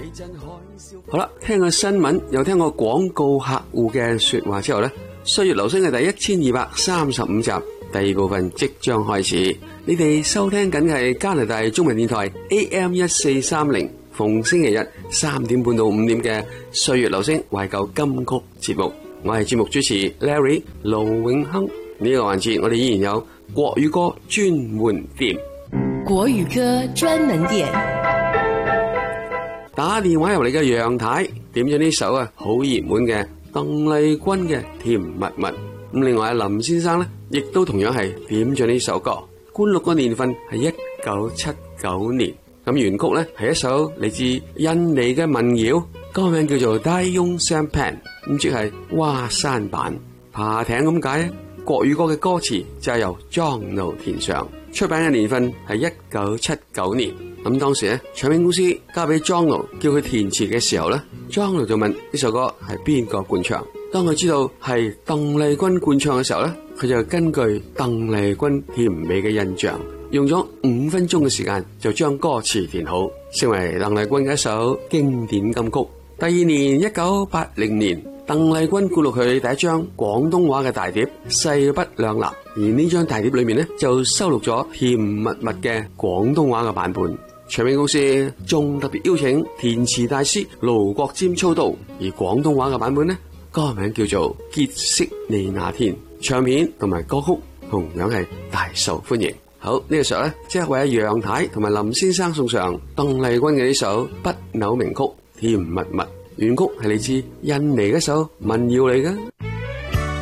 好啦，聽過新聞又聽過廣告客戶嘅說話之後呢，歲月留聲嘅第1235集第二部分即將開始。你哋收聽緊嘅係加拿大中文電台 AM1430，逢星期日3點半到5點嘅歲月留聲懷舊金曲節目。我係節目主持 Larry 盧永亨。呢個環節我哋依然有國語歌專門店。 國語歌專門店。 打電話入嚟嘅楊太點咗呢首好熱門嘅鄧麗君嘅甜蜜蜜。咁另外林先生呢亦都同樣係點咗呢首歌。灌錄嘅年份係1979年。咁原曲呢係一首嚟自印尼嘅民謠，歌名叫做 Dayung Sampan， 咁即係蛙山板爬艇咁解。國語歌嘅歌詞就係由莊奴填上，出版嘅年份係1979年。咁當時咧，唱片公司交俾莊奴叫佢填詞嘅時候咧，莊奴就問呢首歌係邊個灌唱。當佢知道係鄧麗君灌唱嘅時候咧，佢就根據鄧麗君甜美嘅印象，用咗5分鐘嘅時間就將歌詞填好，成為鄧麗君嘅一首經典金曲。第二年1980年，鄧麗君灌錄佢第一張廣東話嘅大碟《勢不兩立》，而呢張大碟裏面呢就收錄咗甜蜜蜜嘅廣東話嘅版本。唱片公司仲特別邀請填詞大師盧國沾操刀，而廣東話嘅版本呢，歌名叫做《結識你那天》。唱片同埋歌曲同樣係大受歡迎。好，呢個時候呢，即係為阿楊太同埋林先生送上鄧麗君嘅呢首不朽名曲《甜蜜蜜》。原曲係嚟自印尼嘅一首民謠嚟嘅。